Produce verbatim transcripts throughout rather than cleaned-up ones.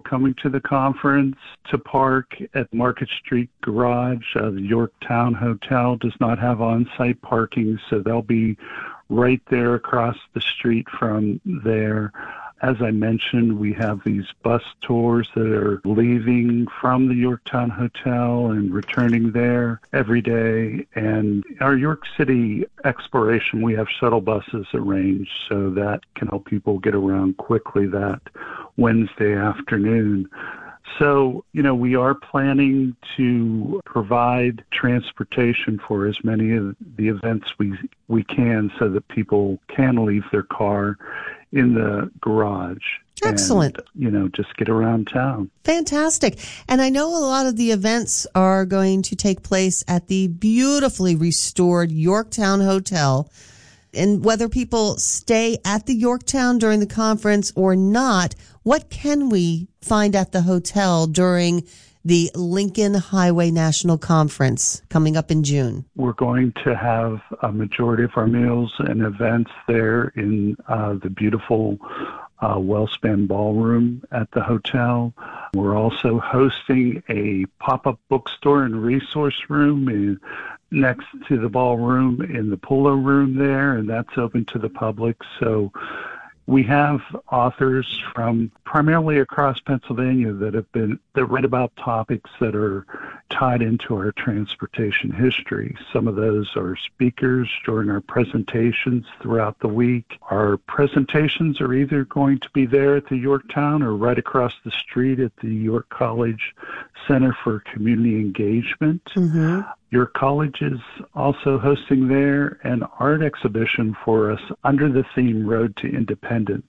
coming to the conference to park at Market Street Garage. Uh, the Yorktown Hotel does not have on-site parking, so they'll be right there across the street from there. As I mentioned, we have these bus tours that are leaving from the Yorktown Hotel and returning there every day. And our York City exploration, we have shuttle buses arranged so that can help people get around quickly that Wednesday afternoon. So, you know, we are planning to provide transportation for as many of the events we we can so that people can leave their car in the garage. Excellent. And, you know, just get around town. Fantastic. And I know a lot of the events are going to take place at the beautifully restored Yorktown Hotel. And whether people stay at the Yorktown during the conference or not, what can we find at the hotel during the Lincoln Highway National Conference coming up in June? We're going to have a majority of our meals and events there in uh, the beautiful uh, Wellspan Ballroom at the hotel. We're also hosting a pop-up bookstore and resource room in, next to the ballroom in the Polo Room there, and that's open to the public. So we have authors from primarily across Pennsylvania that have been that write about topics that are tied into our transportation history. Some of those are speakers during our presentations throughout the week. Our presentations are either going to be there at the Yorktown or right across the street at the York College Center for Community Engagement. Mm-hmm. York College is also hosting there an art exhibition for us under the theme Road to Independence.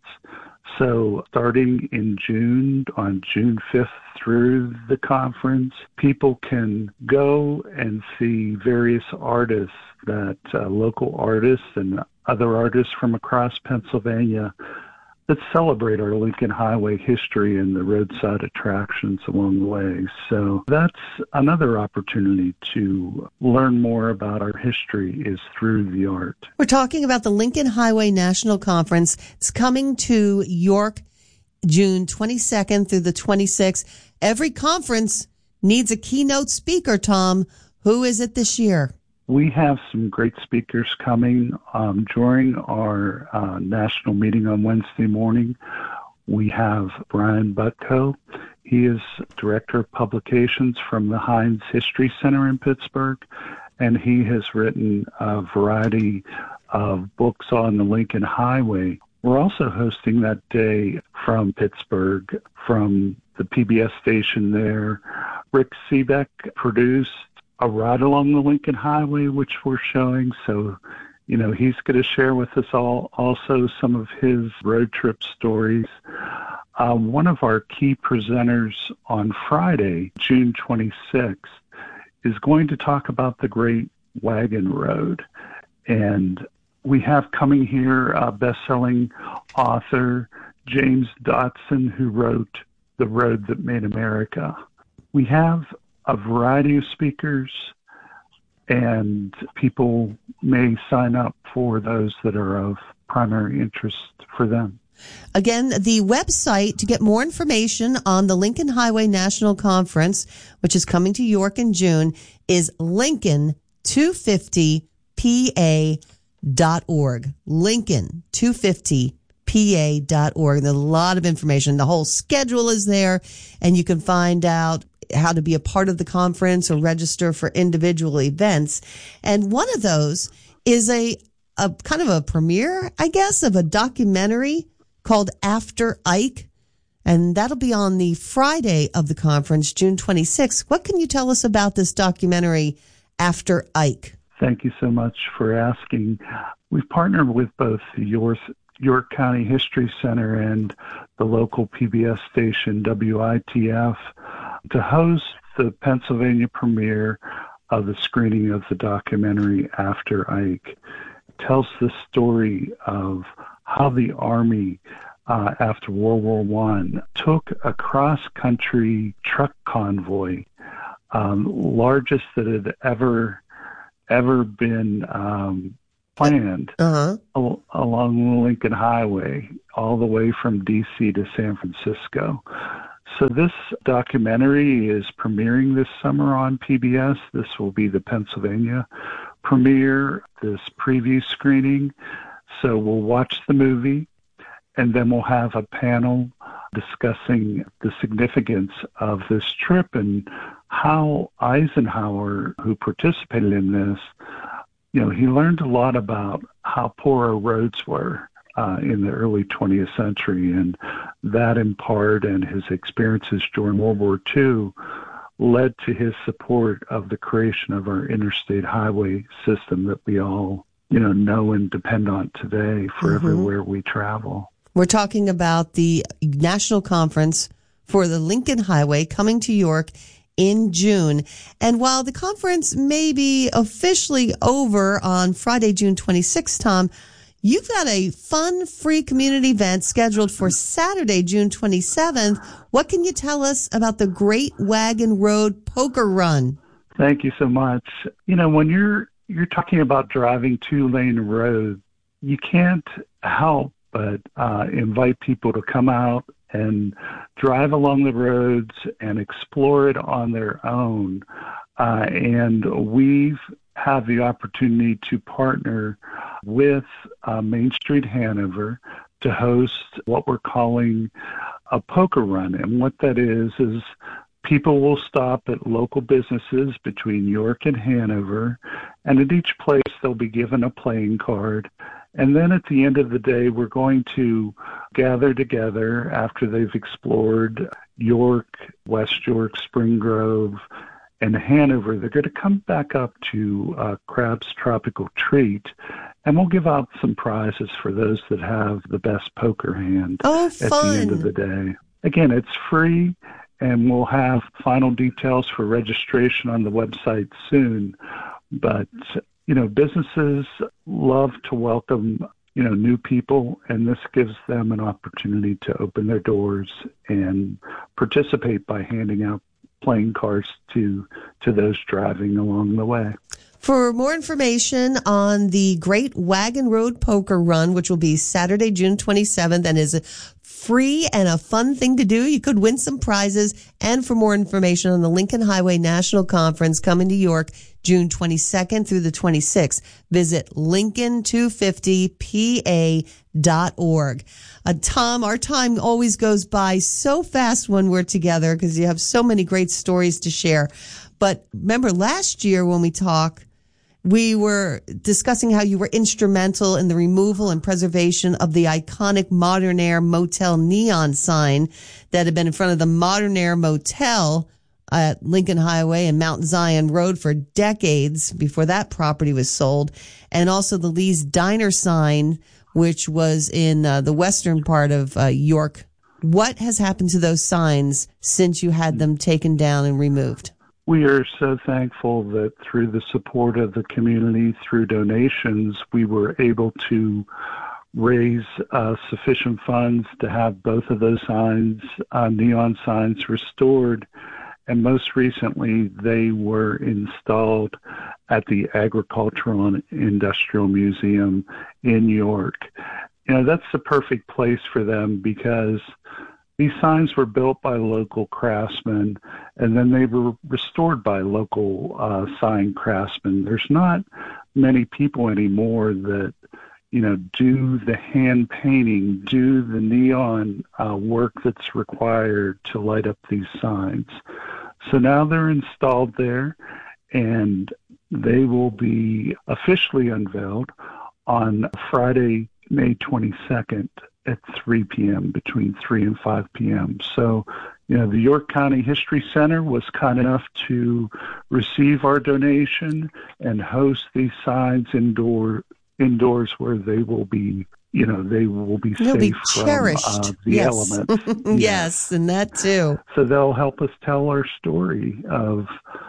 So starting in June, on June fifth through the conference, people can go and see various artists that uh, local artists and other artists from across Pennsylvania that celebrate our Lincoln Highway history and the roadside attractions along the way. So that's another opportunity to learn more about our history is through the art. We're talking about the Lincoln Highway National Conference. It's coming to York June twenty-second through the twenty-sixth. Every conference needs a keynote speaker, Tom. Who is it this year? We have some great speakers coming um, during our uh, national meeting on Wednesday morning. We have Brian Butko. He is Director of Publications from the Heinz History Center in Pittsburgh, and he has written a variety of books on the Lincoln Highway. We're also hosting that day from Pittsburgh, from the P B S station there. Rick Seebeck produced a ride along the Lincoln Highway, which we're showing. So, you know, he's going to share with us all also some of his road trip stories. Uh, one of our key presenters on Friday, June twenty-sixth, is going to talk about the Great Wagon Road. And we have coming here a best-selling author, James Dotson, who wrote The Road That Made America. We have a variety of speakers, and people may sign up for those that are of primary interest for them. Again, the website to get more information on the Lincoln Highway National Conference, which is coming to York in June, is Lincoln two fifty P A dot org. Lincoln two fifty P A dot org. There's a lot of information. The whole schedule is there, and you can find out how to be a part of the conference or register for individual events. And one of those is a, a kind of a premiere, I guess, of a documentary called After Ike. And that'll be on the Friday of the conference, June twenty-sixth. What can you tell us about this documentary, After Ike? Thank you so much for asking. We've partnered with both the York, York County History Center and the local P B S station, W I T F, to host the Pennsylvania premiere of the screening of the documentary After Ike. It tells the story of how the Army, uh, after World War One, took a cross-country truck convoy, um, largest that had ever, ever been um, planned, uh-huh. al- along the Lincoln Highway, all the way from D C to San Francisco. So this documentary is premiering this summer on P B S. This will be the Pennsylvania premiere, this preview screening. So we'll watch the movie, and then we'll have a panel discussing the significance of this trip and how Eisenhower, who participated in this, you know, he learned a lot about how poor our roads were uh, in the early twentieth century, and that in part and his experiences during World War Two led to his support of the creation of our interstate highway system that we all, you know, know and depend on today for mm-hmm. everywhere we travel. We're talking about the National Conference for the Lincoln Highway coming to York in June. And while the conference may be officially over on Friday, June twenty-sixth, Tom, you've got a fun, free community event scheduled for Saturday, June twenty-seventh. What can you tell us about the Great Wagon Road Poker Run? Thank you so much. You know, when you're you're talking about driving two-lane roads, you can't help but uh, invite people to come out and drive along the roads and explore it on their own. Uh, and we have the opportunity to partner with uh, Main Street Hanover to host what we're calling a poker run. And what that is, is people will stop at local businesses between York and Hanover, and at each place they'll be given a playing card. And then at the end of the day, we're going to gather together after they've explored York, West York, Spring Grove, and Hanover. They're going to come back up to uh, Crab's Tropical Treat, and we'll give out some prizes for those that have the best poker hand oh, at fun. the end of the day. Again, it's free, and we'll have final details for registration on the website soon. But you know, businesses love to welcome, you know, new people, and this gives them an opportunity to open their doors and participate by handing out playing cards to to those driving along the way. For more information on the Great Wagon Road Poker Run, which will be Saturday, June twenty-seventh, and is a free and a fun thing to do, you could win some prizes. And for more information on the Lincoln Highway National Conference coming to York, June twenty-second through the twenty-sixth, visit Lincoln two fifty P A dot org. Uh, Tom, our time always goes by so fast when we're together because you have so many great stories to share. But remember last year when we talked, we were discussing how you were instrumental in the removal and preservation of the iconic Modern Air Motel neon sign that had been in front of the Modern Air Motel at Lincoln Highway and Mount Zion Road for decades before that property was sold, and also the Lee's Diner sign, which was in uh, the western part of uh, York. What has happened to those signs since you had them taken down and removed? We are so thankful that through the support of the community, through donations, we were able to raise uh, sufficient funds to have both of those signs, uh, neon signs, restored. And most recently, they were installed at the Agricultural and Industrial Museum in York. You know, that's the perfect place for them because these signs were built by local craftsmen, and then they were restored by local uh, sign craftsmen. There's not many people anymore that, you know, do the hand painting, do the neon uh, work that's required to light up these signs. So now they're installed there, and they will be officially unveiled on Friday, May twenty-second at three p.m., between three and five p.m. So, you know, the York County History Center was kind enough to receive our donation and host these signs indoor indoors where they will be, you know, they will be they'll safe be from cherished. Uh, the yes. elements. yes. yes, and that too. So they'll help us tell our story of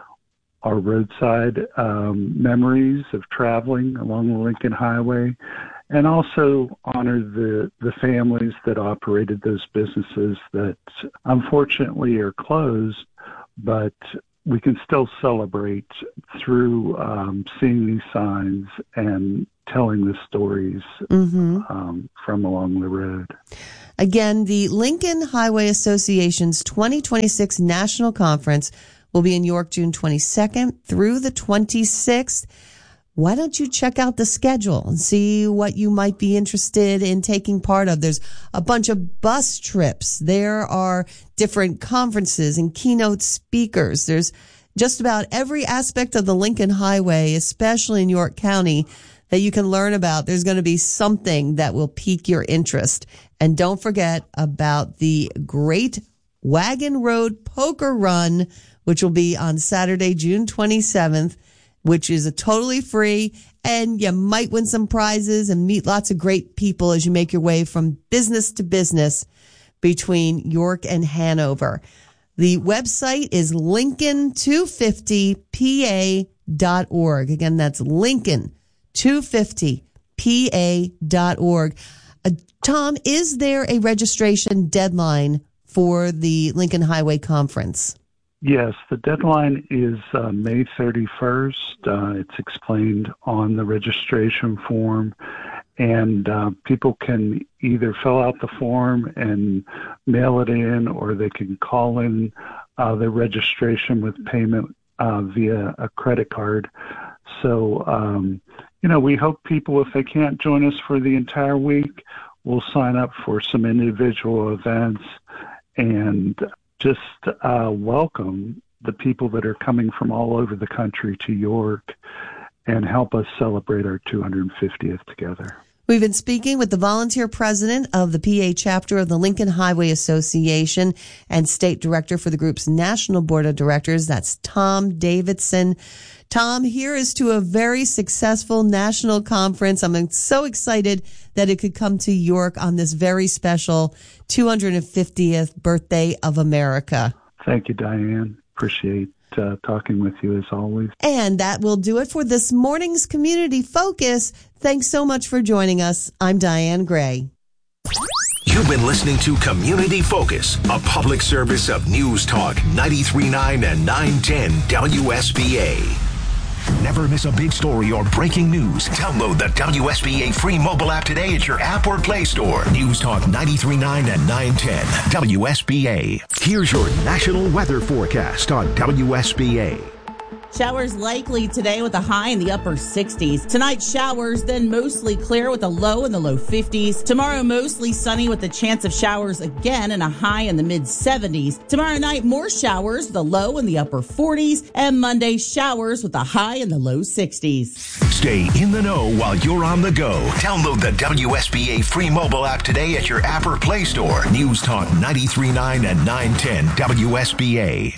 our roadside um, memories of traveling along the Lincoln Highway, and also honor the, the families that operated those businesses that unfortunately are closed, but we can still celebrate through um, seeing these signs and telling the stories mm-hmm. um, from along the road. Again, the Lincoln Highway Association's twenty twenty-six National Conference will be in York June twenty-second through the twenty-sixth. Why don't you check out the schedule and see what you might be interested in taking part of? There's a bunch of bus trips. There are different conferences and keynote speakers. There's just about every aspect of the Lincoln Highway, especially in York County, that you can learn about. There's going to be something that will pique your interest. And don't forget about the Great Wagon Road Poker Run, which will be on Saturday, June twenty-seventh, which is a totally free, and you might win some prizes and meet lots of great people as you make your way from business to business between York and Hanover. The website is Lincoln two fifty P A dot org. Again, that's Lincoln two fifty P A dot org. Uh, Tom, is there a registration deadline for the Lincoln Highway Conference? Yes, the deadline is uh, May thirty-first. Uh, it's explained on the registration form, and uh, people can either fill out the form and mail it in, or they can call in uh, the registration with payment uh, via a credit card. So, um, you know, we hope people, if they can't join us for the entire week, will sign up for some individual events and just uh, welcome the people that are coming from all over the country to York and help us celebrate our two hundred fiftieth together. We've been speaking with the volunteer president of the P A chapter of the Lincoln Highway Association and state director for the group's national board of directors. That's Tom Davidson. Tom, here is to a very successful national conference. I'm so excited that it could come to York on this very special two hundred fiftieth birthday of America. Thank you, Diane. Appreciate uh, talking with you as always. And that will do it for this morning's Community Focus. Thanks so much for joining us. I'm Diane Gray. You've been listening to Community Focus, a public service of News Talk ninety-three point nine and nine ten W S B A. Never miss a big story or breaking news. Download the W S B A free mobile app today at your app or Play Store. News Talk ninety-three point nine and nine ten W S B A. Here's your national weather forecast on W S B A. Showers likely today with a high in the upper sixties. Tonight, showers, then mostly clear with a low in the low fifties. Tomorrow, mostly sunny with a chance of showers again and a high in the mid seventies. Tomorrow night, more showers, the low in the upper forties. And Monday, showers with a high in the low sixties. Stay in the know while you're on the go. Download the W S B A free mobile app today at your app or Play Store. News Talk ninety-three point nine and nine ten W S B A.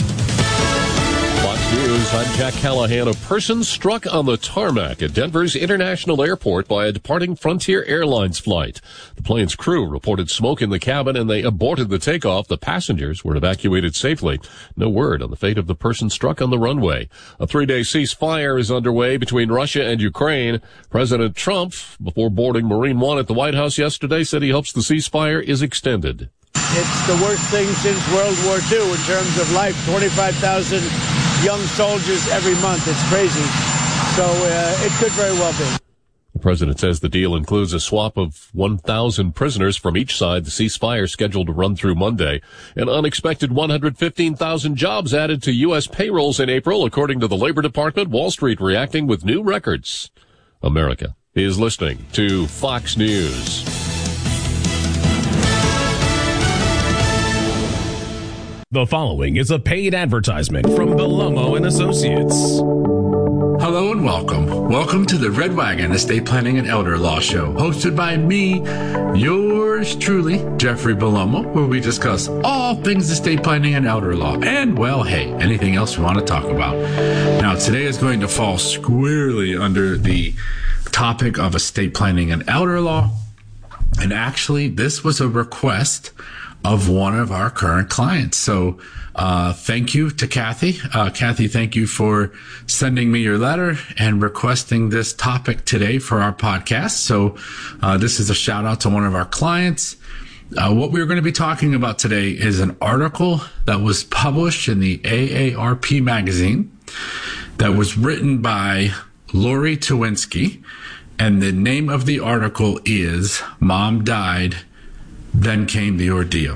Fox News, I'm Jack Callahan. A person struck on the tarmac at Denver's International Airport by a departing Frontier Airlines flight. The plane's crew reported smoke in the cabin and they aborted the takeoff. The passengers were evacuated safely. No word on the fate of the person struck on the runway. A three-day ceasefire is underway between Russia and Ukraine. President Trump, before boarding Marine One at the White House yesterday, said he hopes the ceasefire is extended. It's the worst thing since World War Two in terms of life. twenty-five thousand young soldiers every month. It's crazy. So uh, it could very well be. The president says the deal includes a swap of one thousand prisoners from each side. The ceasefire scheduled to run through Monday. An unexpected one hundred fifteen thousand jobs added to U S payrolls in April, according to the Labor Department. Wall Street reacting with new records. America is listening to Fox News. The following is a paid advertisement from Bellomo and Associates. Hello and welcome. Welcome to the Red Wagon Estate Planning and Elder Law Show, hosted by me, yours truly, Jeffrey Bellomo, where we discuss all things estate planning and elder law, and, well, hey, anything else we want to talk about. Now, today is going to fall squarely under the topic of estate planning and elder law, and actually, this was a request of one of our current clients. So, uh, thank you to Kathy. Uh, Kathy, thank you for sending me your letter and requesting this topic today for our podcast. So, uh, this is a shout out to one of our clients. Uh, what we're going to be talking about today is an article that was published in the A A R P magazine that was written by Lori Towinski. And the name of the article is Mom Died, Then Came the Ordeal.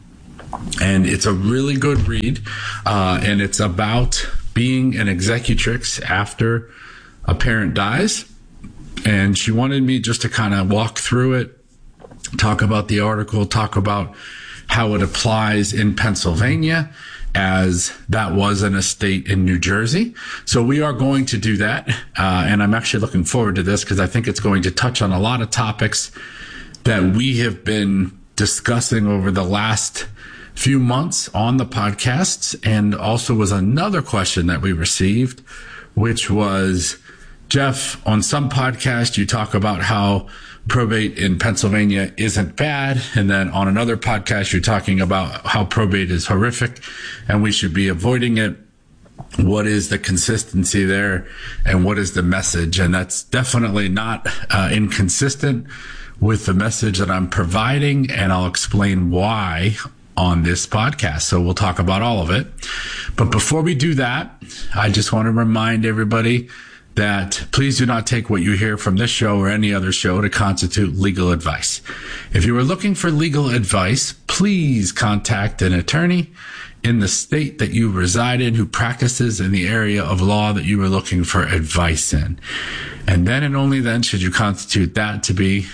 And it's a really good read. Uh, and it's about being an executrix after a parent dies. And she wanted me just to kind of walk through it, talk about the article, talk about how it applies in Pennsylvania, as that was an estate in New Jersey. So we are going to do that. Uh, and I'm actually looking forward to this because I think it's going to touch on a lot of topics that we have been discussing over the last few months on the podcasts. And also was another question that we received, which was, Jeff, on some podcast, you talk about how probate in Pennsylvania isn't bad. And then on another podcast, you're talking about how probate is horrific and we should be avoiding it. What is the consistency there and what is the message? And that's definitely not uh, inconsistent with the message that I'm providing. And I'll explain why on this podcast. So we'll talk about all of it. But before we do that, I just want to remind everybody that please do not take what you hear from this show or any other show to constitute legal advice. If you are looking for legal advice, please contact an attorney in the state that you reside in who practices in the area of law that you are looking for advice in. And then and only then should you constitute that to be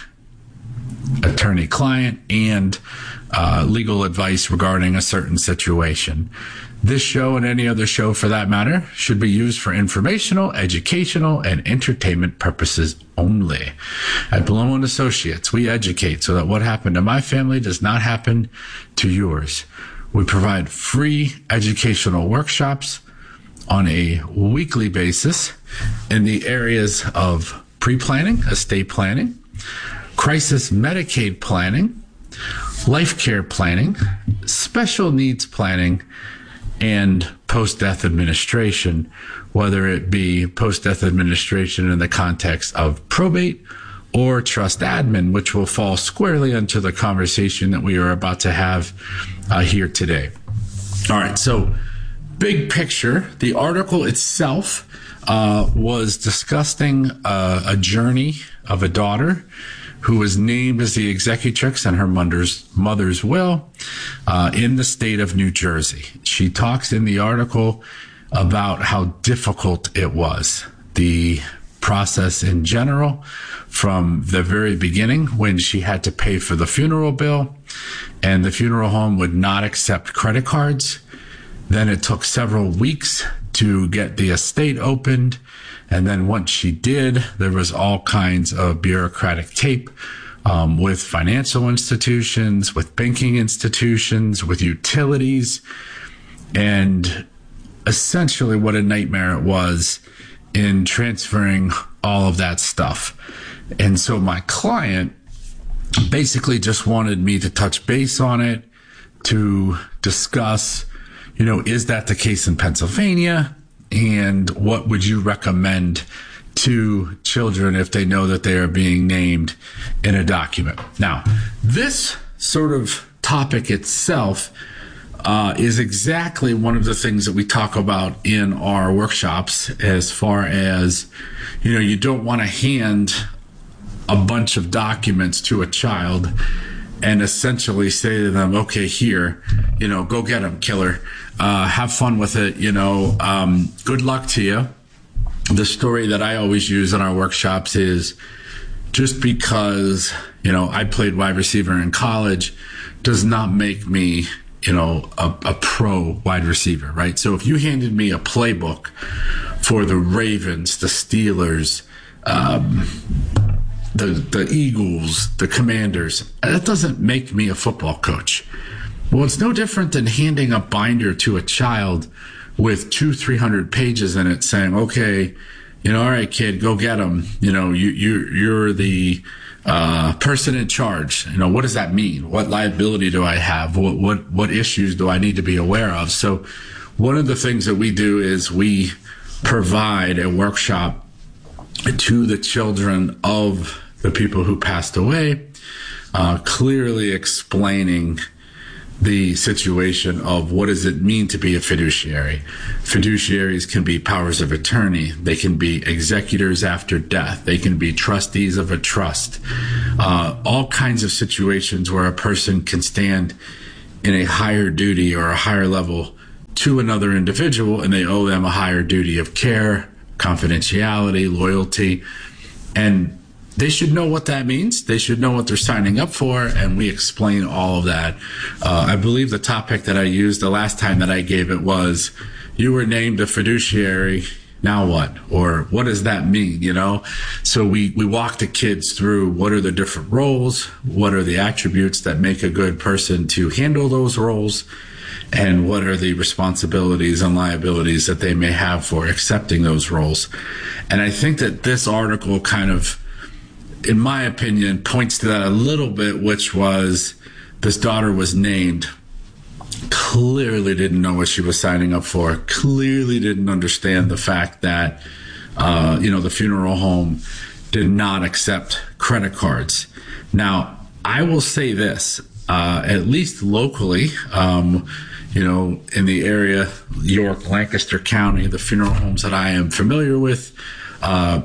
attorney-client and uh, legal advice regarding a certain situation. This show and any other show for that matter should be used for informational, educational, and entertainment purposes only. At Belomo and Associates, we educate so that what happened to my family does not happen to yours. We provide free educational workshops on a weekly basis in the areas of pre-planning, estate planning, crisis Medicaid planning, life care planning, special needs planning, and post-death administration, whether it be post-death administration in the context of probate or trust admin, which will fall squarely into the conversation that we are about to have uh, here today. All right, so big picture, the article itself uh, was discussing uh, a journey of a daughter who was named as the executrix in her mother's, mother's will uh, in the state of New Jersey. She talks in the article about how difficult it was, the process in general, from the very beginning when she had to pay for the funeral bill and the funeral home would not accept credit cards. Then it took several weeks to get the estate opened. And then once she did, there was all kinds of bureaucratic tape um, with financial institutions, with banking institutions, with utilities, and essentially what a nightmare it was in transferring all of that stuff. And so my client basically just wanted me to touch base on it, to discuss, you know, is that the case in Pennsylvania? And what would you recommend to children if they know that they are being named in a document? Now, this sort of topic itself uh, is exactly one of the things that we talk about in our workshops as far as, you know, you don't want to hand a bunch of documents to a child and essentially say to them, okay, here, you know, go get them, killer. Uh, have fun with it, you know, um, good luck to you. The story that I always use in our workshops is just because, you know, I played wide receiver in college does not make me, you know, a, a pro wide receiver, right? So if you handed me a playbook for the Ravens, the Steelers, um, the, the Eagles, the Commanders, that doesn't make me a football coach. Well, it's no different than handing a binder to a child with two, three hundred pages in it, saying, "Okay, you know, all right, kid, go get them. You know, you you you're the uh, person in charge. You know, what does that mean? What liability do I have? What what what issues do I need to be aware of?" So, one of the things that we do is we provide a workshop to the children of the people who passed away, uh, clearly explaining the situation of what does it mean to be a fiduciary. Fiduciaries can be powers of attorney. They can be executors after death. They can be trustees of a trust. Uh, all kinds of situations where a person can stand in a higher duty or a higher level to another individual, and they owe them a higher duty of care, confidentiality, loyalty, and they should know what that means. They should know what they're signing up for, and we explain all of that. Uh, I believe the topic that I used the last time that I gave it was, you were named a fiduciary, now what? Or what does that mean, you know? So we, we walk the kids through what are the different roles, what are the attributes that make a good person to handle those roles, and what are the responsibilities and liabilities that they may have for accepting those roles. And I think that this article kind of, in my opinion, points to that a little bit, which was this daughter was named, clearly didn't know what she was signing up for, clearly didn't understand the fact that, uh, you know, the funeral home did not accept credit cards. Now, I will say this, uh, at least locally, um, you know, in the area, York, Lancaster County, the funeral homes that I am familiar with, uh,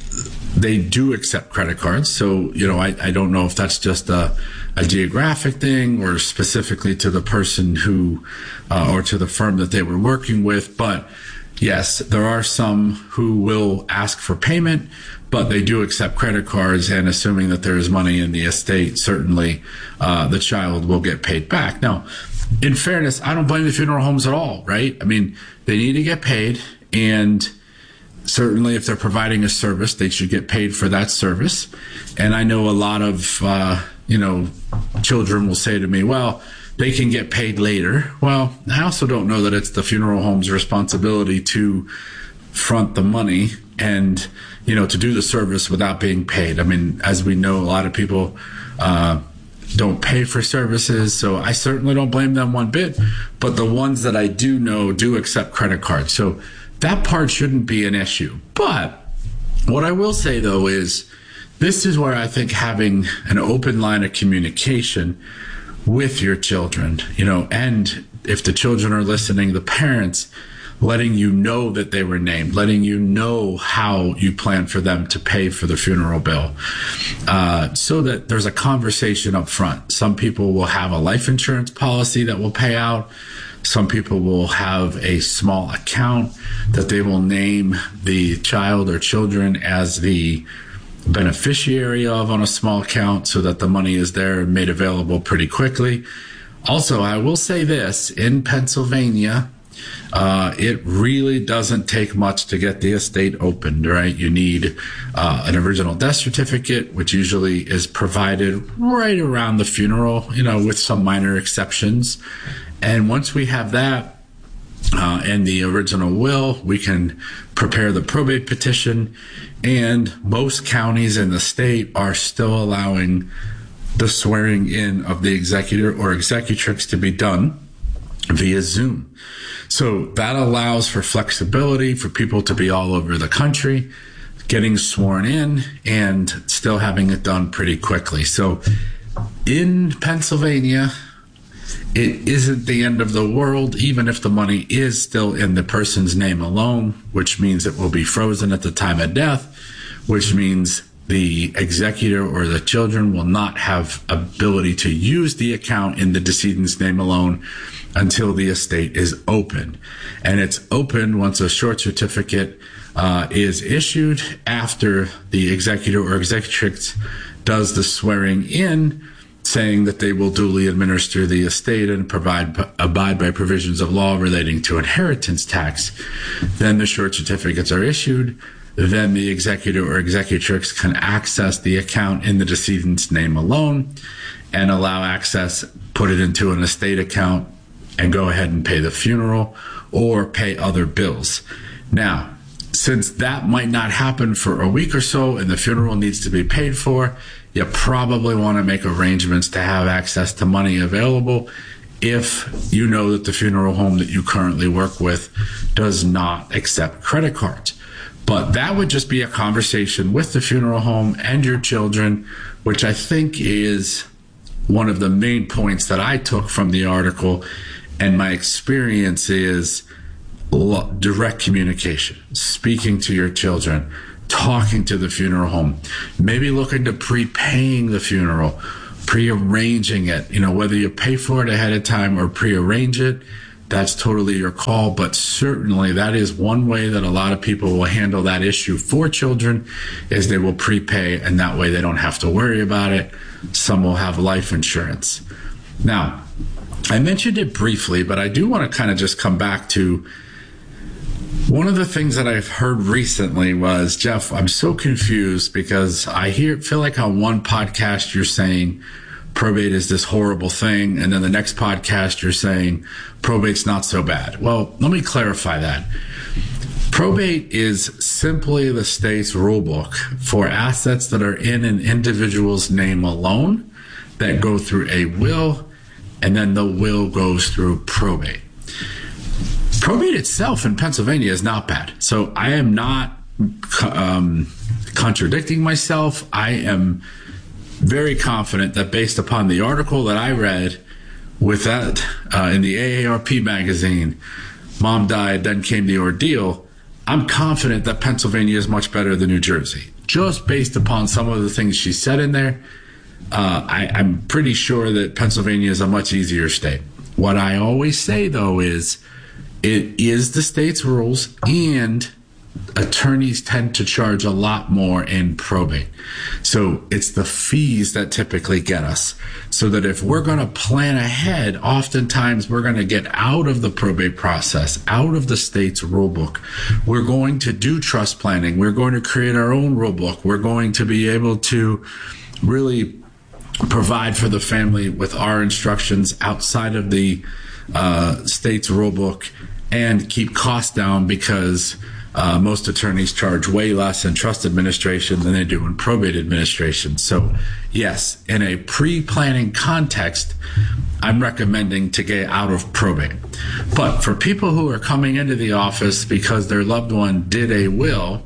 they do accept credit cards. So, you know, I, I don't know if that's just a, a geographic thing or specifically to the person who, uh, or to the firm that they were working with. But yes, there are some who will ask for payment, but they do accept credit cards. And assuming that there is money in the estate, certainly uh, the child will get paid back. Now, in fairness, I don't blame the funeral homes at all, right? I mean, they need to get paid, and certainly, if they're providing a service, they should get paid for that service. And I know a lot of, uh, you know, children will say to me, well, they can get paid later. Well, I also don't know that it's the funeral home's responsibility to front the money and, you know, to do the service without being paid. I mean, as we know, a lot of people uh, don't pay for services, so I certainly don't blame them one bit. But the ones that I do know do accept credit cards. So that part shouldn't be an issue. But what I will say, though, is this is where I think having an open line of communication with your children, you know, and if the children are listening, the parents letting you know that they were named, letting you know how you plan for them to pay for the funeral bill, uh, so that there's a conversation up front. Some people will have a life insurance policy that will pay out. Some people will have a small account that they will name the child or children as the beneficiary of on a small account so that the money is there and made available pretty quickly. Also, I will say this, in Pennsylvania, uh, it really doesn't take much to get the estate opened, right? You need uh, an original death certificate, which usually is provided right around the funeral, you know, with some minor exceptions. And once we have that uh, and the original will, we can prepare the probate petition. And most counties in the state are still allowing the swearing in of the executor or executrix to be done via Zoom. So that allows for flexibility for people to be all over the country, getting sworn in and still having it done pretty quickly. So in Pennsylvania, it isn't the end of the world, even if the money is still in the person's name alone, which means it will be frozen at the time of death, which means the executor or the children will not have ability to use the account in the decedent's name alone until the estate is open. And it's open once a short certificate uh, is issued after the executor or executrix does the swearing in, saying that they will duly administer the estate and provide abide by provisions of law relating to inheritance tax. Then the short certificates are issued. Then the executor or executrix can access the account in the decedent's name alone and allow access, put it into an estate account, and go ahead and pay the funeral or pay other bills. Now, since that might not happen for a week or so and the funeral needs to be paid for, you probably want to make arrangements to have access to money available if you know that the funeral home that you currently work with does not accept credit cards. But that would just be a conversation with the funeral home and your children, which I think is one of the main points that I took from the article and my experience is direct communication, speaking to your children, talking to the funeral home, maybe looking to prepaying the funeral, pre-arranging it. You know, whether you pay for it ahead of time or pre-arrange it, that's totally your call. But certainly that is one way that a lot of people will handle that issue for children, is they will prepay, and that way they don't have to worry about it. Some will have life insurance. Now, I mentioned it briefly, but I do want to kind of just come back to one of the things that I've heard recently was, Jeff, I'm so confused because I hear feel like on one podcast you're saying probate is this horrible thing, and then the next podcast you're saying probate's not so bad. Well, let me clarify that. Probate is simply the state's rule book for assets that are in an individual's name alone that go through a will, and then the will goes through probate. Probate itself in Pennsylvania is not bad. So I am not um, contradicting myself. I am very confident that based upon the article that I read with that uh, in the A A R P magazine, Mom died, then came the ordeal, I'm confident that Pennsylvania is much better than New Jersey. Just based upon some of the things she said in there, uh, I, I'm pretty sure that Pennsylvania is a much easier state. What I always say, though, is it is the state's rules, and attorneys tend to charge a lot more in probate. So it's the fees that typically get us. So that if we're going to plan ahead, oftentimes we're going to get out of the probate process, out of the state's rule book. We're going to do trust planning. We're going to create our own rule book. We're going to be able to really provide for the family with our instructions outside of the uh, state's rule book and keep costs down, because uh, most attorneys charge way less in trust administration than they do in probate administration. So yes, in a pre-planning context, I'm recommending to get out of probate. But for people who are coming into the office because their loved one did a will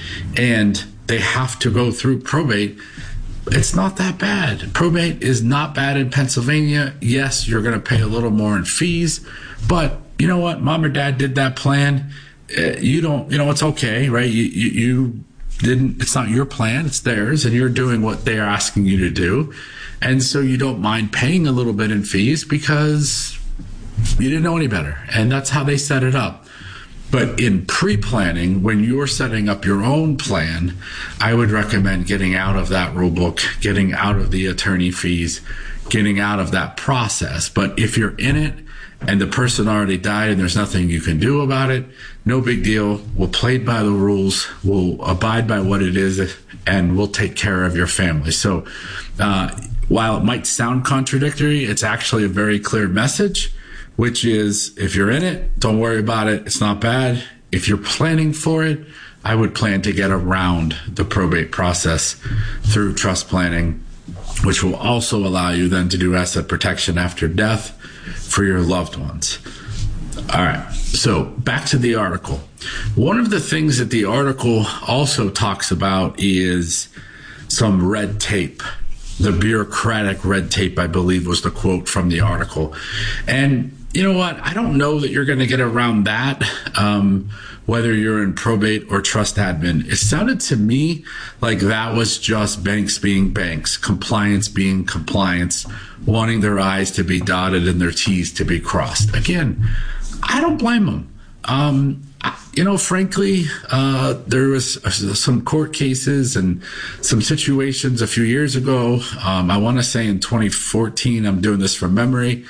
and they have to go through probate, it's not that bad. Probate is not bad in Pennsylvania. Yes, you're going to pay a little more in fees, but you know what? Mom or dad did that plan. Uh, you don't, you know, it's okay, right? You, you, you didn't, it's not your plan, it's theirs, and you're doing what they're asking you to do. And so you don't mind paying a little bit in fees because you didn't know any better. And that's how they set it up. But in pre-planning, when you're setting up your own plan, I would recommend getting out of that rule book, getting out of the attorney fees, getting out of that process. But if you're in it and the person already died and there's nothing you can do about it, no big deal. We'll play by the rules. We'll abide by what it is, and we'll take care of your family. So uh, while it might sound contradictory, it's actually a very clear message, which is if you're in it, don't worry about it. It's not bad. If you're planning for it, I would plan to get around the probate process through trust planning, which will also allow you then to do asset protection after death for your loved ones. All right, so back to the article. One of the things that the article also talks about is some red tape. The bureaucratic red tape, I believe, was the quote from the article. And you know what? I don't know that you're going to get around that, um, whether you're in probate or trust admin. It sounded to me like that was just banks being banks, compliance being compliance, wanting their I's to be dotted and their T's to be crossed. Again, I don't blame them. Um, you know, frankly, uh, there was some court cases and some situations a few years ago. Um, I want to say in twenty fourteen, I'm doing this from memory,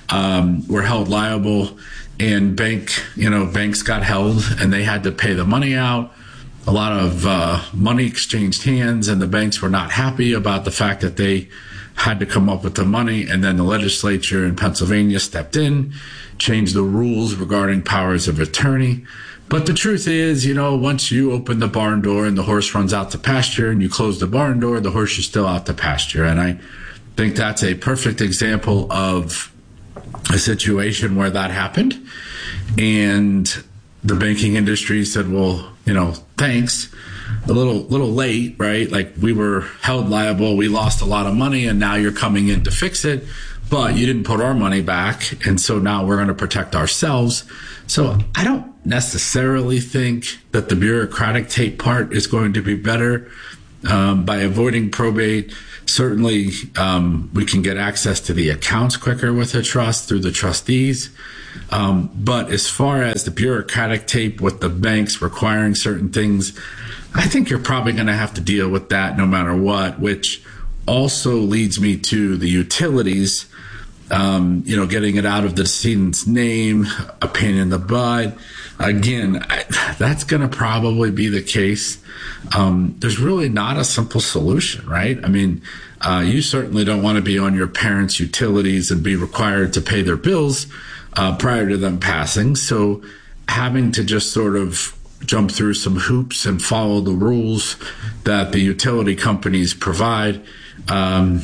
um, were held liable, and bank, you know, banks got held and they had to pay the money out. A lot of uh, money exchanged hands, and the banks were not happy about the fact that they had to come up with the money. And then the legislature in Pennsylvania stepped in, changed the rules regarding powers of attorney. But the truth is, you know, once you open the barn door and the horse runs out to pasture, and you close the barn door, the horse is still out to pasture. And I think that's a perfect example of a situation where that happened. And the banking industry said, well, you know, thanks. A little little late, right? Like, we were held liable. We lost a lot of money, and now you're coming in to fix it. But you didn't put our money back, and so now we're going to protect ourselves. So I don't necessarily think that the bureaucratic tape part is going to be better um, by avoiding probate. Certainly, um, we can get access to the accounts quicker with a trust through the trustees. Um, but as far as the bureaucratic tape with the banks requiring certain things, I think you're probably going to have to deal with that no matter what, which also leads me to the utilities. Um, you know, getting it out of the decedent's name, a pain in the butt. Again, I, that's going to probably be the case. Um, there's really not a simple solution, right? I mean, uh, you certainly don't want to be on your parents' utilities and be required to pay their bills uh, prior to them passing. So having to just sort of jump through some hoops and follow the rules that the utility companies provide, um,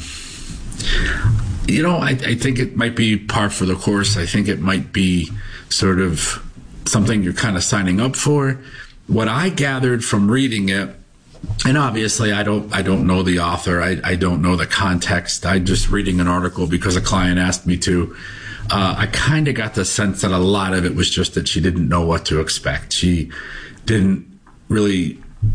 you know, I, I think it might be par for the course. I think it might be sort of something you're kind of signing up for. What I gathered from reading it, and obviously I don't I don't know the author, I, I don't know the context. I'm just reading an article because a client asked me to. Uh, I kind of got the sense that a lot of it was just that she didn't know what to expect. She didn't really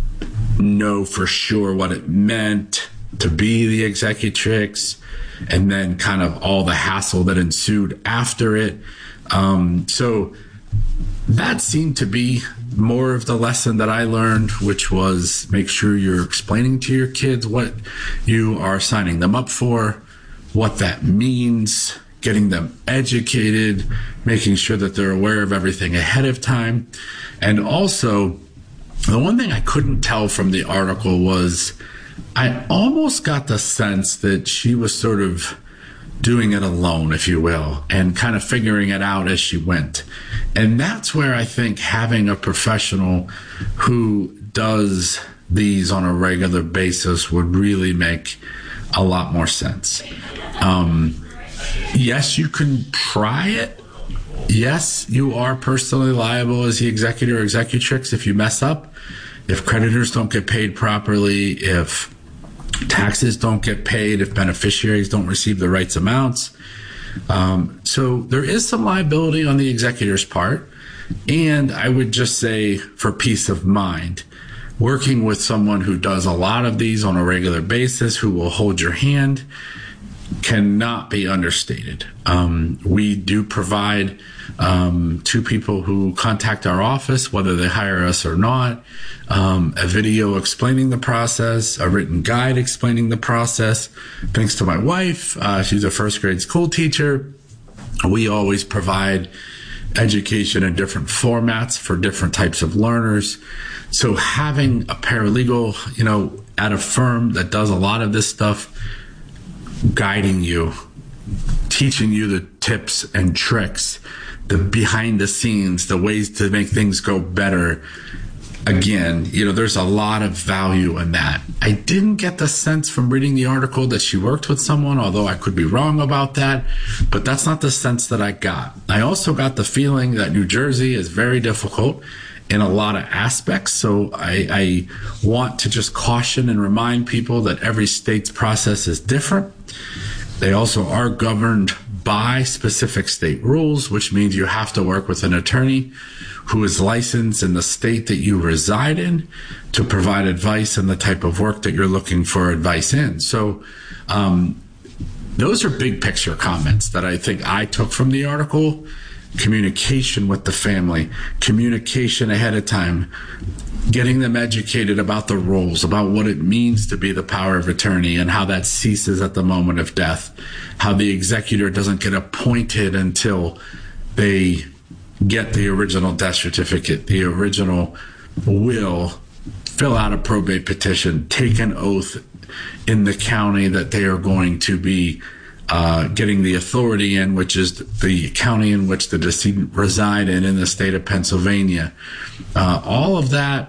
know for sure what it meant to be the executrix, and then kind of all the hassle that ensued after it. Um, so that seemed to be more of the lesson that I learned, which was make sure you're explaining to your kids what you are signing them up for, what that means, getting them educated, making sure that they're aware of everything ahead of time. And also, the one thing I couldn't tell from the article was I almost got the sense that she was sort of doing it alone, if you will, and kind of figuring it out as she went. And that's where I think having a professional who does these on a regular basis would really make a lot more sense. Um, yes, you can try it. Yes, you are personally liable as the executor or executrix if you mess up, if creditors don't get paid properly, if taxes don't get paid, if beneficiaries don't receive the rights amounts. Um, so there is some liability on the executor's part. And I would just say, for peace of mind, working with someone who does a lot of these on a regular basis, who will hold your hand, cannot be understated. Um, we do provide um, two people who contact our office, whether they hire us or not, um, a video explaining the process, a written guide explaining the process. Thanks to my wife, uh, she's a first grade school teacher. We always provide education in different formats for different types of learners. So having a paralegal, you know, at a firm that does a lot of this stuff, guiding you, teaching you the tips and tricks, the behind the scenes, the ways to make things go better. Again, you know, there's a lot of value in that. I didn't get the sense from reading the article that she worked with someone, although I could be wrong about that, but that's not the sense that I got. I also got the feeling that New Jersey is very difficult in a lot of aspects. So I, I want to just caution and remind people that every state's process is different. They also are governed by specific state rules, which means you have to work with an attorney who is licensed in the state that you reside in to provide advice on the type of work that you're looking for advice in. So um, those are big picture comments that I think I took from the article. Communication with the family, communication ahead of time, getting them educated about the rules, about what it means to be the power of attorney and how that ceases at the moment of death, how the executor doesn't get appointed until they get the original death certificate, the original will, fill out a probate petition, take an oath in the county that they are going to be Uh, getting the authority in, which is the county in which the decedent reside in, in the state of Pennsylvania. Uh, all of that,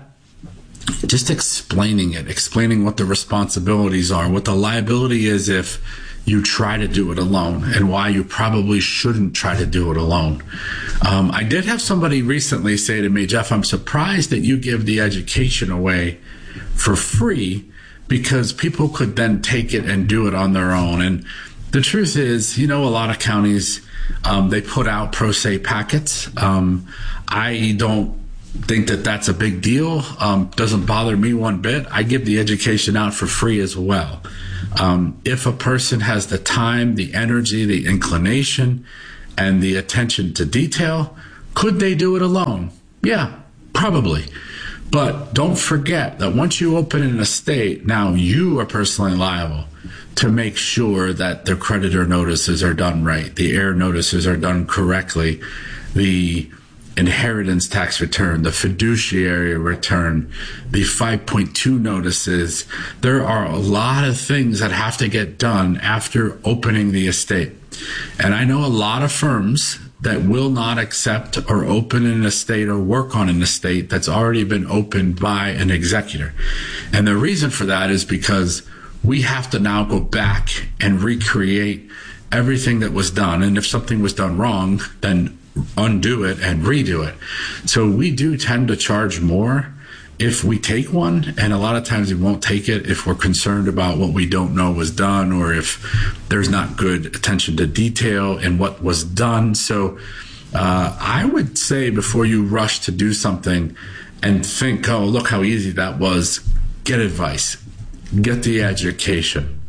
just explaining it, explaining what the responsibilities are, what the liability is if you try to do it alone and why you probably shouldn't try to do it alone. Um, I did have somebody recently say to me, Jeff, I'm surprised that you give the education away for free because people could then take it and do it on their own. And the truth is, you know, a lot of counties, um, they put out pro se packets. Um, I don't think that that's a big deal. Um, doesn't bother me one bit. I give the education out for free as well. Um, if a person has the time, the energy, the inclination, and the attention to detail, could they do it alone? Yeah, probably. But don't forget that once you open an estate, now you are personally liable to make sure that the creditor notices are done right, the heir notices are done correctly, the inheritance tax return, the fiduciary return, the five point two notices. There are a lot of things that have to get done after opening the estate. And I know a lot of firms that will not accept or open an estate or work on an estate that's already been opened by an executor. And the reason for that is because we have to now go back and recreate everything that was done. And if something was done wrong, then undo it and redo it. So we do tend to charge more if we take one, and a lot of times we won't take it if we're concerned about what we don't know was done or if there's not good attention to detail in what was done. So uh, I would say before you rush to do something and think, oh, look how easy that was, get advice, get the education.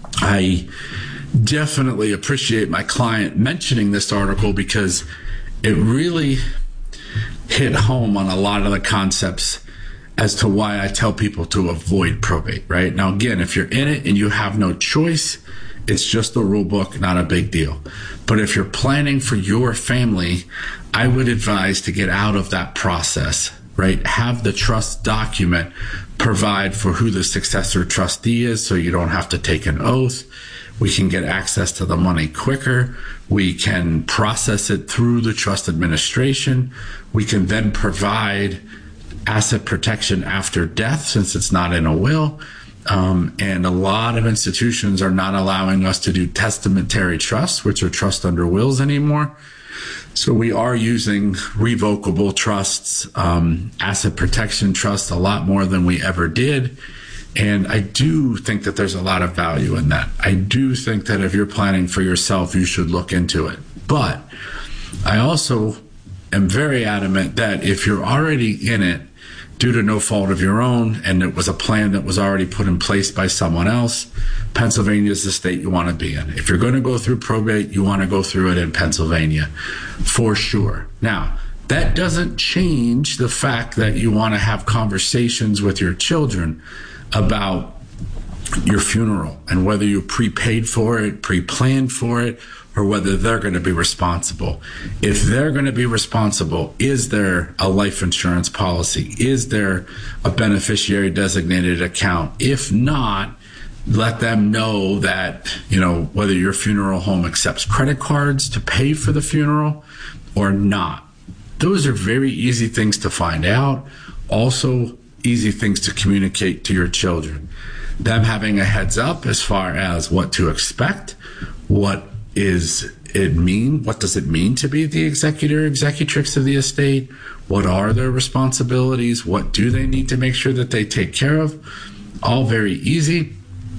I definitely appreciate my client mentioning this article because it really hit home on a lot of the concepts as to why I tell people to avoid probate, right? Now, again, if you're in it and you have no choice, it's just a rule book, not a big deal. But if you're planning for your family, I would advise to get out of that process, right? Have the trust document provide for who the successor trustee is so you don't have to take an oath. We can get access to the money quicker. We can process it through the trust administration. We can then provide asset protection after death since it's not in a will. Um, and a lot of institutions are not allowing us to do testamentary trusts, which are trust under wills anymore. So we are using revocable trusts, um, asset protection trusts a lot more than we ever did. And I do think that there's a lot of value in that. I do think that if you're planning for yourself, you should look into it. But I also am very adamant that if you're already in it due to no fault of your own, and it was a plan that was already put in place by someone else, Pennsylvania is the state you want to be in. If you're going to go through probate, you want to go through it in Pennsylvania for sure. Now, that doesn't change the fact that you want to have conversations with your children about your funeral and whether you prepaid for it, pre-planned for it, or whether they're going to be responsible. If they're going to be responsible, is there a life insurance policy? Is there a beneficiary designated account? If not, let them know that, you know, whether your funeral home accepts credit cards to pay for the funeral or not. Those are very easy things to find out. Also, easy things to communicate to your children. Them having a heads up as far as what to expect, what is it mean, what does it mean to be the executor, executrix of the estate? What are their responsibilities? What do they need to make sure that they take care of? All very easy,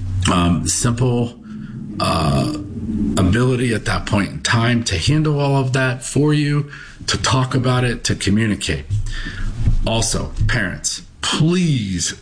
um, simple uh, ability at that point in time to handle all of that for you, to talk about it, to communicate. Also, parents, please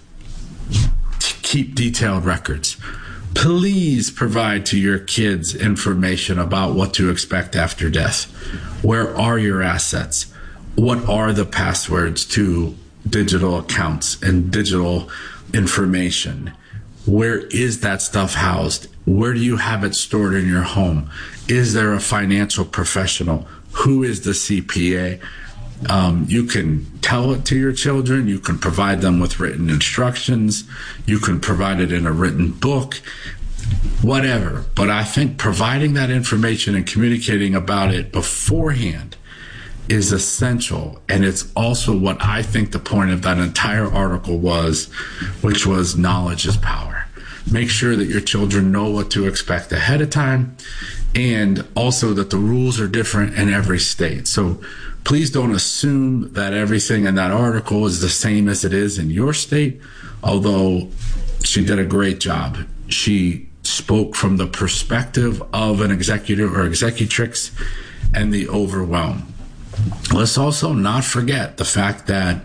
keep detailed records. Please provide to your kids information about what to expect after death. Where are your assets? What are the passwords to digital accounts and digital information? Where is that stuff housed? Where do you have it stored in your home? Is there a financial professional? Who is the C P A? Um, you can tell it to your children. You can provide them with written instructions. You can provide it in a written book, whatever. But I think providing that information and communicating about it beforehand is essential. And it's also what I think the point of that entire article was, which was knowledge is power. make sure that your children know what to expect ahead of time, and also that the rules are different in every state. So please don't assume that everything in that article is the same as it is in your state, although she did a great job. She spoke from the perspective of an executive or executrix and the overwhelm. Let's also not forget the fact that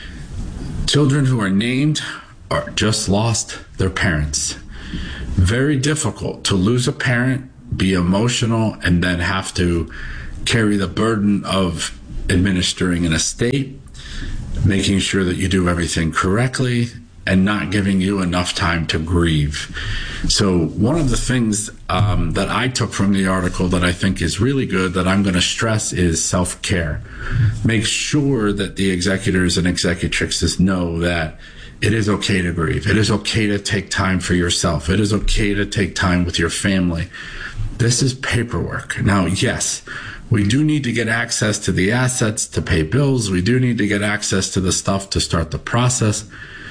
children who are named are just lost their parents. Very difficult to lose a parent, be emotional, and then have to carry the burden of administering an estate, making sure that you do everything correctly, and not giving you enough time to grieve. So one of the things um, that I took from the article that I think is really good that I'm going to stress is self-care. Make sure that the executors and executrixes know that it is okay to grieve. It is okay to take time for yourself. It is okay to take time with your family. This is paperwork. Now, yes, we do need to get access to the assets to pay bills. We do need to get access to the stuff to start the process,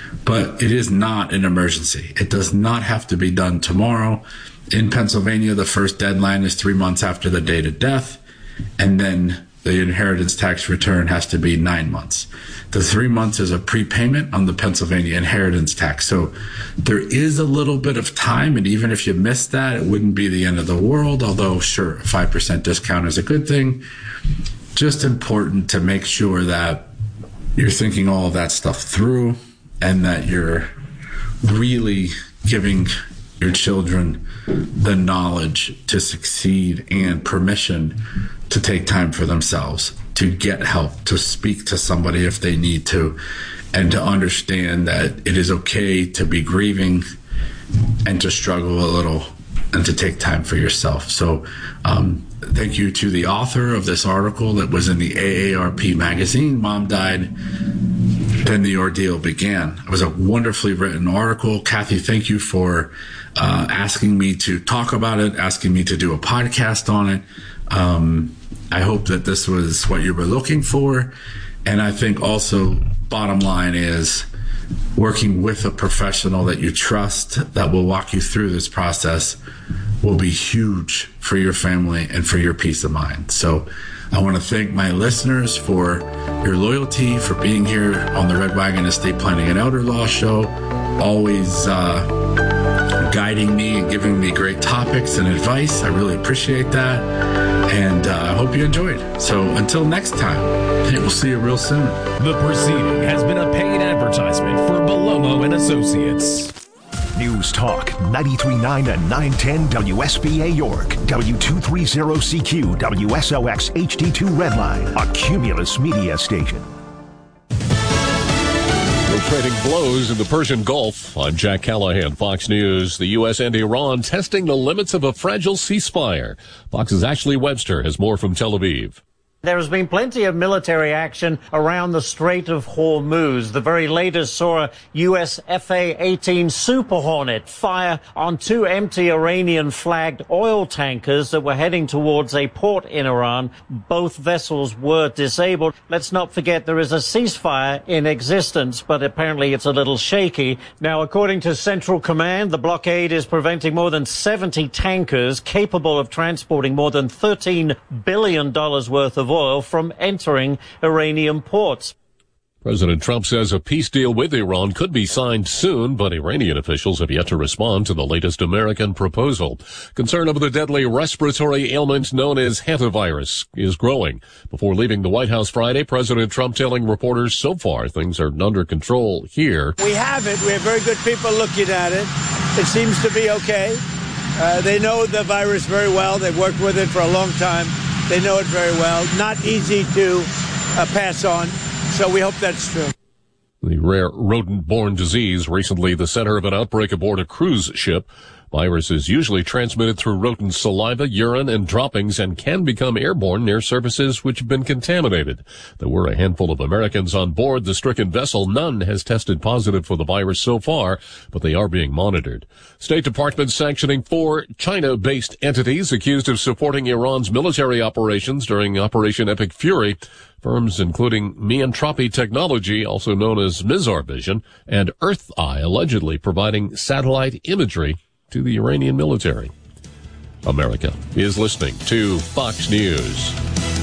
but it is not an emergency. It does not have to be done tomorrow. In Pennsylvania, the first deadline is three months after the date of death, and then the inheritance tax return has to be nine months. The three months is a prepayment on the Pennsylvania inheritance tax. So there is a little bit of time, and even if you miss that, it wouldn't be the end of the world, although sure, a five percent discount is a good thing. Just important to make sure that you're thinking all of that stuff through and that you're really giving your children the knowledge to succeed and permission to take time for themselves, to get help, to speak to somebody if they need to, and to understand that it is okay to be grieving and to struggle a little and to take time for yourself. So um, thank you to the author of this article that was in the A A R P magazine, Mom Died, Then the Ordeal Began. It was a wonderfully written article. Kathy, thank you for uh, asking me to talk about it, asking me to do a podcast on it. Um, I hope that this was what you were looking for. And I think also, bottom line is, working with a professional that you trust that will walk you through this process will be huge for your family and for your peace of mind. So I want to thank my listeners for your loyalty, for being here on the Red Wagon Estate Planning and Elder Law Show, always uh, guiding me and giving me great topics and advice. I really appreciate that. And uh, I hope you enjoyed. So until next time, we'll see you real soon. The proceeding has been a paid advertisement for Belomo and Associates. News Talk ninety-three point nine and nine ten W S B A York, W two thirty C Q, W S O X H D two Redline, a Cumulus media station. We're trading blows in the Persian Gulf. I'm Jack Callahan, Fox News. The U S and Iran testing the limits of a fragile ceasefire. Fox's Ashley Webster has more from Tel Aviv. There has been plenty of military action around the Strait of Hormuz. The very latest saw a U S F A eighteen Super Hornet fire on two empty Iranian-flagged oil tankers that were heading towards a port in Iran. Both vessels were disabled. Let's not forget there is a ceasefire in existence, but apparently it's a little shaky. Now, according to Central Command, the blockade is preventing more than seventy tankers capable of transporting more than thirteen billion dollars worth of oil from entering Iranian ports. President Trump says a peace deal with Iran could be signed soon, but Iranian officials have yet to respond to the latest American proposal. Concern over the deadly respiratory ailment known as hantavirus is growing. Before leaving the White House Friday, President Trump telling reporters so far things are under control here. We have it. We have very good people looking at it. It seems to be okay. Uh, they know the virus very well. They've worked with it for a long time. They know it very well. Not easy to uh, pass on. So we hope that's true. The rare rodent-borne disease, recently the center of an outbreak aboard a cruise ship. Virus is usually transmitted through rodent saliva, urine, and droppings and can become airborne near surfaces which have been contaminated. There were a handful of Americans on board the stricken vessel. None has tested positive for the virus so far, but they are being monitored. State Department sanctioning four China-based entities accused of supporting Iran's military operations during Operation Epic Fury. Firms including Miantropi Technology, also known as Mizar Vision, and Earth Eye allegedly providing satellite imagery to the Iranian military. America is listening to Fox News.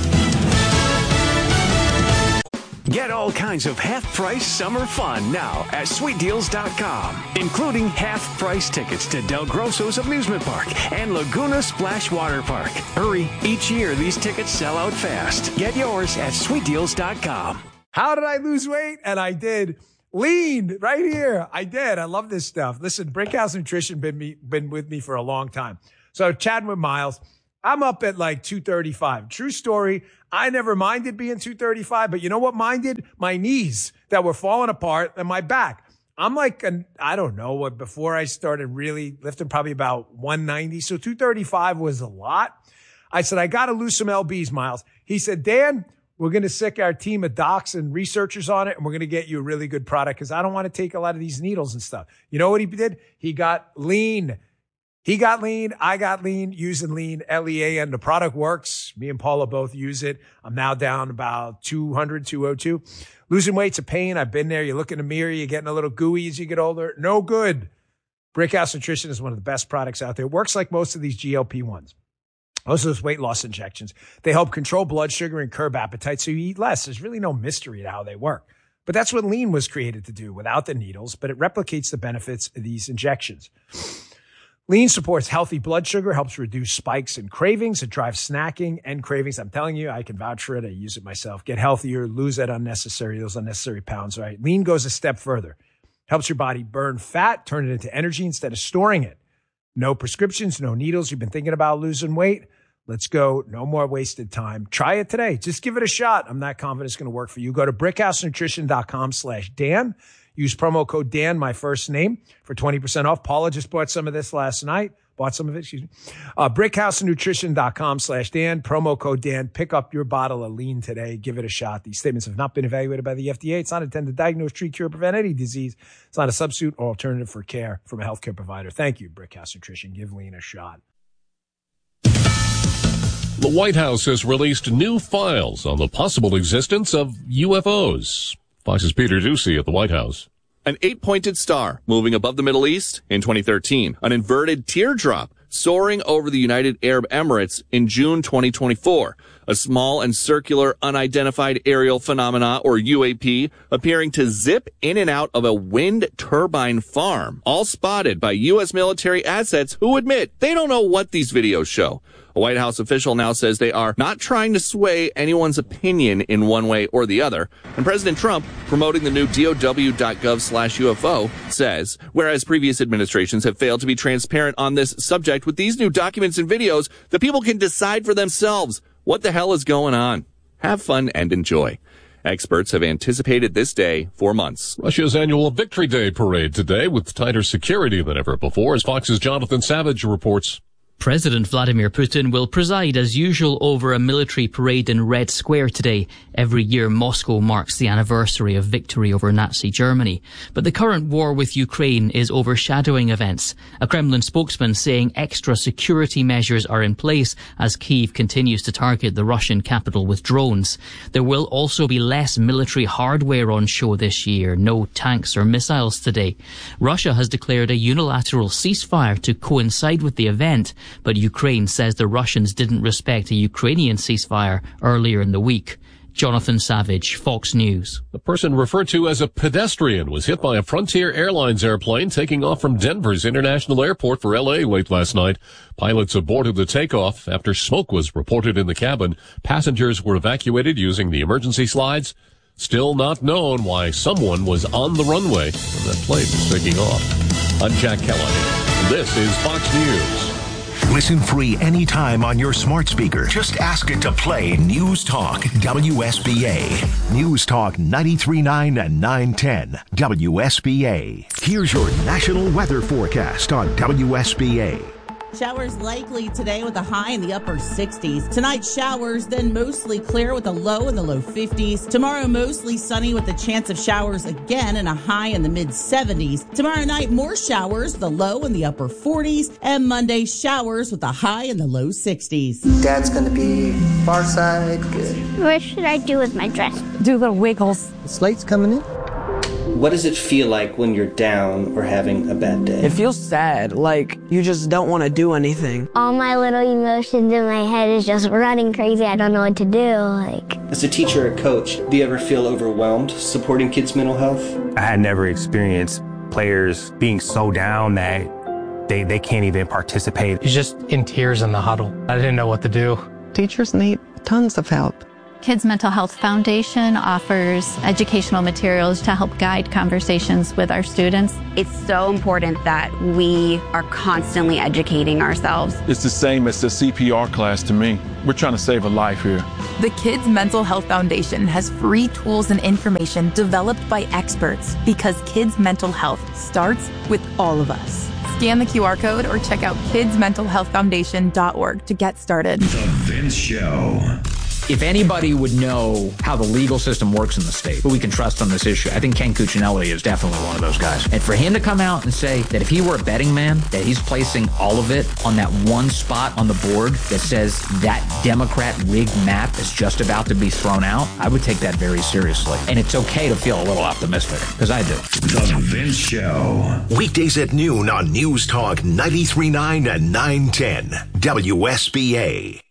Get all kinds of half-price summer fun now at sweet deals dot com, including half-price tickets to Del Grosso's amusement park and Laguna Splash Water Park. Hurry, each year these tickets sell out fast. Get yours at sweet deals dot com. How did I lose weight? And I did. Lean right here. I did. I love this stuff. Listen, Brickhouse Nutrition been me been with me for a long time. So chatting with Miles, I'm up at like two thirty-five. True story. I never minded being two thirty-five, but you know what minded? My knees that were falling apart and my back. I'm like, an, I don't know what, before I started really lifting, probably about one ninety. So two thirty-five was a lot. I said, I got to lose some L Bs, Miles. He said, Dan, we're going to sick our team of docs and researchers on it, and we're going to get you a really good product because I don't want to take a lot of these needles and stuff. You know what he did? He got lean. He got lean. I got lean using lean, L E A N. The product works. Me and Paula both use it. I'm now down about two hundred, two oh two. Losing weight's a pain. I've been there. You look in the mirror. You're getting a little gooey as you get older. No good. Brickhouse Nutrition is one of the best products out there. It works like most of these G L P ones. Most of those weight loss injections. They help control blood sugar and curb appetite so you eat less. There's really no mystery to how they work. But that's what lean was created to do without the needles, but it replicates the benefits of these injections. Lean supports healthy blood sugar, helps reduce spikes and cravings. It drives snacking and cravings. I'm telling you, I can vouch for it. I use it myself. Get healthier, lose that unnecessary, those unnecessary pounds, right? Lean goes a step further. Helps your body burn fat, turn it into energy instead of storing it. No prescriptions, no needles. You've been thinking about losing weight? Let's go. No more wasted time. Try it today. Just give it a shot. I'm not confident it's going to work for you. Go to brickhouse nutrition dot com slash Dan. Use promo code Dan, my first name, for twenty percent off. Paula just bought some of this last night. Bought some of it, excuse me. Uh, brickhouse nutrition dot com slash Dan. Promo code Dan. Pick up your bottle of lean today. Give it a shot. These statements have not been evaluated by the F D A. It's not intended to diagnose, treat, cure, prevent any disease. It's not a substitute or alternative for care from a healthcare provider. Thank you, Brickhouse Nutrition. Give lean a shot. The White House has released new files on the possible existence of U F Os. Fox's Peter Ducey at the White House. An eight-pointed star moving above the Middle East in twenty thirteen. An inverted teardrop soaring over the United Arab Emirates in June twenty twenty-four. A small and circular unidentified aerial phenomena, or U A P, appearing to zip in and out of a wind turbine farm. All spotted by U S military assets who admit they don't know what these videos show. A White House official now says they are not trying to sway anyone's opinion in one way or the other. And President Trump, promoting the new D O W dot gov slash U F O, says, whereas previous administrations have failed to be transparent on this subject, with these new documents and videos, the people can decide for themselves what the hell is going on. Have fun and enjoy. Experts have anticipated this day for months. Russia's annual Victory Day parade today with tighter security than ever before, as Fox's Jonathan Savage reports. President Vladimir Putin will preside as usual over a military parade in Red Square today. Every year, Moscow marks the anniversary of victory over Nazi Germany. But the current war with Ukraine is overshadowing events. A Kremlin spokesman saying extra security measures are in place as Kyiv continues to target the Russian capital with drones. There will also be less military hardware on show this year. No tanks or missiles today. Russia has declared a unilateral ceasefire to coincide with the event. But Ukraine says the Russians didn't respect a Ukrainian ceasefire earlier in the week. Jonathan Savage, Fox News. The person referred to as a pedestrian was hit by a Frontier Airlines airplane taking off from Denver's International Airport for L A late last night. Pilots aborted the takeoff after smoke was reported in the cabin. Passengers were evacuated using the emergency slides. Still not known why someone was on the runway when that plane was taking off. I'm Jack Callahan. This is Fox News. Listen free anytime on your smart speaker. Just ask it to play News Talk W S B A. News Talk ninety-three point nine and nine ten W S B A. Here's your national weather forecast on W S B A. Showers likely today with a high in the upper sixties. Tonight, showers, then mostly clear with a low in the low fifties. Tomorrow, mostly sunny with a chance of showers again and a high in the mid seventies. Tomorrow night, more showers, the low in the upper forties. And Monday, showers with a high in the low sixties. Dad's going to be far side, good. What should I do with my dress? Do little wiggles. The slate's coming in. What does it feel like when you're down or having a bad day? It feels sad, like you just don't want to do anything. All my little emotions in my head is just running crazy. I don't know what to do. Like, as a teacher or coach, do you ever feel overwhelmed supporting kids' mental health? I had never experienced players being so down that they, they can't even participate. He's just in tears in the huddle. I didn't know what to do. Teachers need tons of help. Kids Mental Health Foundation offers educational materials to help guide conversations with our students. It's so important that we are constantly educating ourselves. It's the same as the C P R class to me. We're trying to save a life here. The Kids Mental Health Foundation has free tools and information developed by experts because kids' mental health starts with all of us. Scan the Q R code or check out kids mental health foundation dot org to get started. The Vince Show. If anybody would know how the legal system works in the state, who we can trust on this issue, I think Ken Cuccinelli is definitely one of those guys. And for him to come out and say that if he were a betting man, that he's placing all of it on that one spot on the board that says that Democrat rigged map is just about to be thrown out, I would take that very seriously. And it's okay to feel a little optimistic, because I do. The Vince Show. Weekdays at noon on News Talk ninety-three point nine and nine ten W S B A.